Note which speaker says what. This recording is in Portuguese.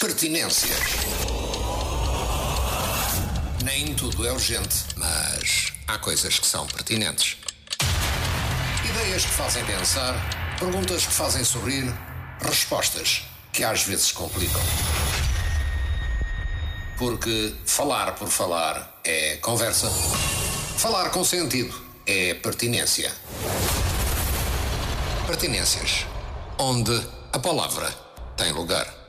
Speaker 1: Pertinências. Nem tudo é urgente, mas há coisas que são pertinentes. Ideias que fazem pensar, perguntas que fazem sorrir, respostas que às vezes complicam. Porque falar por falar é conversa. Falar com sentido é pertinência. Pertinências, onde a palavra tem lugar.